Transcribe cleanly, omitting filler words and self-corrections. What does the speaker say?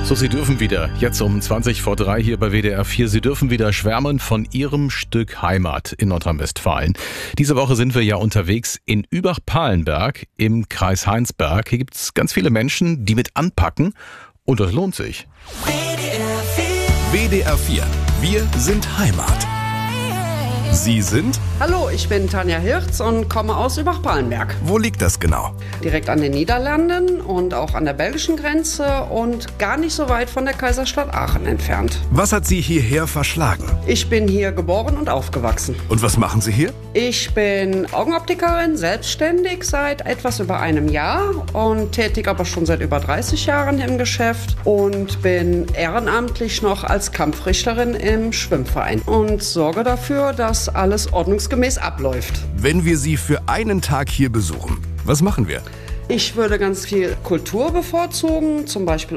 So, Sie dürfen wieder, jetzt um 20 vor 3 hier bei WDR 4, Sie dürfen wieder schwärmen von Ihrem Stück Heimat in Nordrhein-Westfalen. Diese Woche sind wir ja unterwegs in Übach-Palenberg im Kreis Heinsberg. Hier gibt es ganz viele Menschen, die mit anpacken und das lohnt sich. WDR 4, wir sind Heimat. Sie sind? Hallo, ich bin Tanja Hirz und komme aus Übach-Palenberg. Wo liegt das genau? Direkt an den Niederlanden und auch an der belgischen Grenze und gar nicht so weit von der Kaiserstadt Aachen entfernt. Was hat Sie hierher verschlagen? Ich bin hier geboren und aufgewachsen. Und was machen Sie hier? Ich bin Augenoptikerin, selbstständig seit etwas über einem Jahr und tätig aber schon seit über 30 Jahren im Geschäft und bin ehrenamtlich noch als Kampfrichterin im Schwimmverein und sorge dafür, dass alles ordnungsgemäß abläuft. Wenn wir Sie für einen Tag hier besuchen, was machen wir? Ich würde ganz viel Kultur bevorzugen, zum Beispiel